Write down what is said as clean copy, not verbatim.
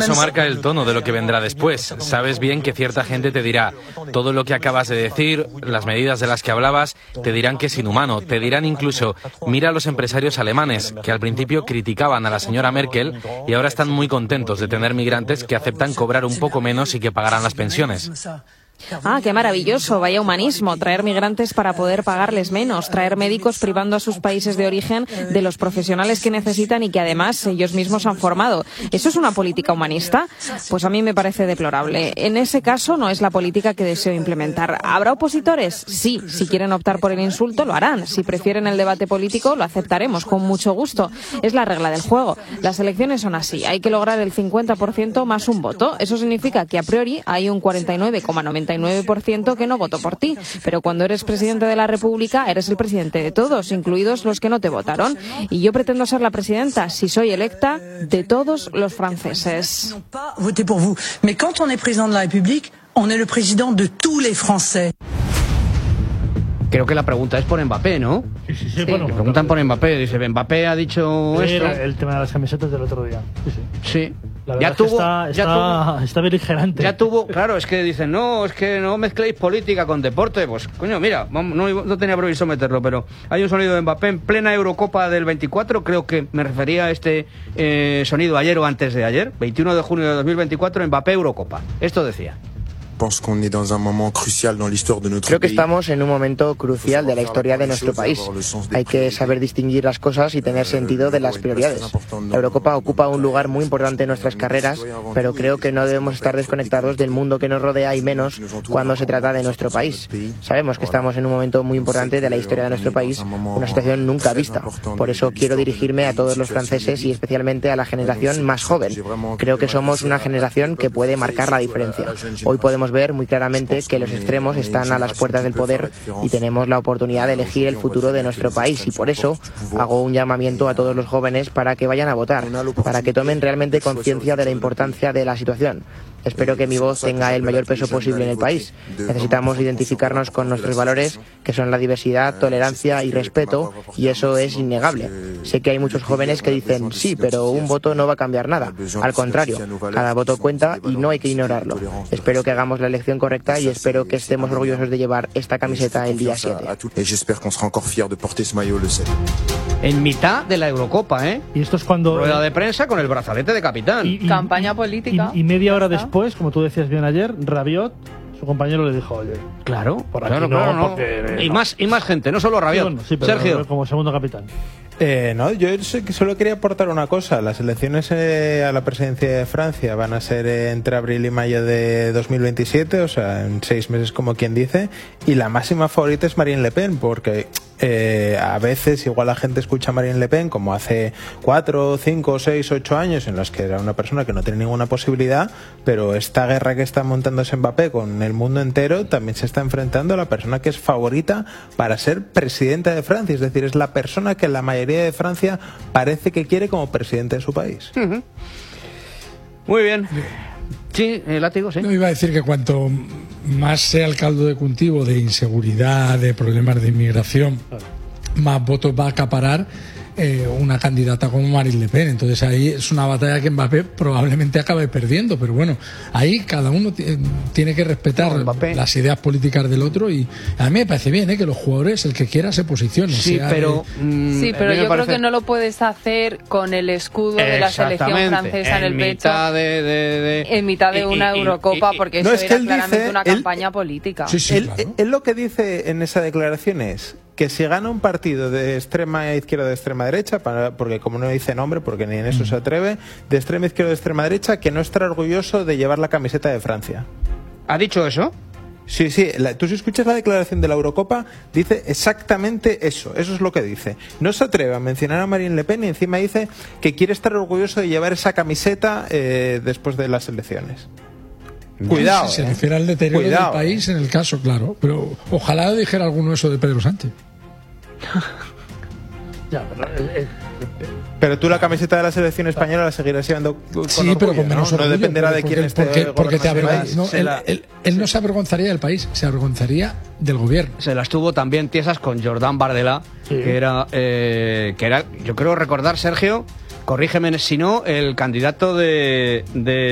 eso marca el tono de lo que vendrá después. Sabes bien que cierta gente te dirá, todo lo que acabas de decir, las medidas de las que hablabas, te dirán que es inhumano. Te dirán incluso, mira a los empresarios alemanes, que al principio criticaban a la señora Merkel y ahora están muy contentos de tener migrantes que aceptan cobrar un poco menos y que pagarán las pensiones. Ah, qué maravilloso, vaya humanismo, traer migrantes para poder pagarles menos, traer médicos privando a sus países de origen de los profesionales que necesitan y que además ellos mismos han formado. ¿Eso es una política humanista? Pues a mí me parece deplorable. En ese caso no es la política que deseo implementar. ¿Habrá opositores? Sí, si quieren optar por el insulto lo harán. Si prefieren el debate político lo aceptaremos con mucho gusto. Es la regla del juego. Las elecciones son así, hay que lograr el 50% más un voto. Eso significa que a priori hay un 49,99% que no votó por ti, pero cuando eres presidente de la República eres el presidente de todos, incluidos los que no te votaron. Y yo pretendo ser la presidenta, si soy electa, de todos los franceses. Mais quand on est président de la République, on est le président de tous les Français. Creo que la pregunta es por Mbappé, ¿no? Sí. Bueno, le preguntan por Mbappé. Dice, Mbappé ha dicho esto. El tema de las camisetas del otro día. Sí. La verdad está beligerante. Ya tuvo, claro, es que dicen, no, es que no mezcléis política con deporte. Pues, coño, mira, no tenía previsto meterlo, pero hay un sonido de Mbappé en plena Eurocopa del 24. Creo que me refería a este sonido ayer o antes de ayer, 21 de junio de 2024, Mbappé Eurocopa. Esto decía. Creo que estamos en un momento crucial de la historia de nuestro país. Hay que saber distinguir las cosas y tener sentido de las prioridades. La Eurocopa ocupa un lugar muy importante en nuestras carreras, pero creo que no debemos estar desconectados del mundo que nos rodea y menos cuando se trata de nuestro país. Sabemos que estamos en un momento muy importante de la historia de nuestro país, una situación nunca vista. Por eso quiero dirigirme a todos los franceses y especialmente a la generación más joven. Creo que somos una generación que puede marcar la diferencia. Hoy podemos ver muy claramente que los extremos están a las puertas del poder y tenemos la oportunidad de elegir el futuro de nuestro país, y por eso hago un llamamiento a todos los jóvenes para que vayan a votar, para que tomen realmente conciencia de la importancia de la situación. Espero que mi voz tenga el mayor peso posible en el país. Necesitamos identificarnos con nuestros valores, que son la diversidad, tolerancia y respeto, y eso es innegable. Sé que hay muchos jóvenes que dicen, sí, pero un voto no va a cambiar nada. Al contrario, cada voto cuenta y no hay que ignorarlo. Espero que hagamos la elección correcta y espero que estemos orgullosos de llevar esta camiseta el día 7. En mitad de la Eurocopa, ¿eh? Y esto es cuando... Rueda de prensa con el brazalete de capitán. Campaña política. Y media hora después, como tú decías bien ayer, Rabiot, su compañero, le dijo, oye... Claro, por aquí no. Porque, y más gente, no solo Rabiot. Bueno, sí, pero Sergio. Como segundo capitán. No, yo solo quería aportar una cosa. Las elecciones a la presidencia de Francia van a ser entre abril y mayo de 2027, o sea, en 6 meses, como quien dice, y la máxima favorita es Marine Le Pen, porque a veces igual la gente escucha a Marine Le Pen como hace 4, 5, 6, 8 años, en los que era una persona que no tiene ninguna posibilidad, pero esta guerra que está montándose Mbappé con el mundo entero también se está enfrentando a la persona que es favorita para ser presidenta de Francia, es decir, es la persona que la mayoría de Francia parece que quiere como presidente de su país. Muy bien. Sí, látigo, sí. No, iba a decir que cuanto más sea el caldo de cultivo de inseguridad, de problemas de inmigración, más votos va a acaparar una candidata como Marine Le Pen. Entonces ahí es una batalla que Mbappé probablemente acabe perdiendo, pero bueno, ahí cada uno tiene que respetar las ideas políticas del otro, y a mí me parece bien que los jugadores, el que quiera, se posicione. Sí, pero yo creo que no lo puedes hacer con el escudo de la selección francesa en el pecho en mitad de una Eurocopa, porque eso era claramente una campaña política. Él lo que dice en esa declaración es que si gana un partido de extrema izquierda o de extrema derecha, porque como no dice nombre, porque ni en eso se atreve, de extrema izquierda o de extrema derecha, que no estará orgulloso de llevar la camiseta de Francia. ¿Ha dicho eso? Sí, tú si escuchas la declaración de la Eurocopa, dice exactamente eso es lo que dice. No se atreve a mencionar a Marine Le Pen y encima dice que quiere estar orgulloso de llevar esa camiseta después de las elecciones. Cuidado. Si se refiere al deterioro del país, en el caso, claro. Pero ojalá dijera alguno eso de Pedro Sánchez. Pero tú la camiseta de la selección española la seguirás llevando con orgullo, pero con menos orgullo, no dependerá de quién esté. Porque te avergonzaría. Él no se avergonzaría del país, se avergonzaría del gobierno. Se las tuvo también tiesas con Jordan Bardella, que era, yo creo recordar, Sergio, corrígeme si no, el candidato de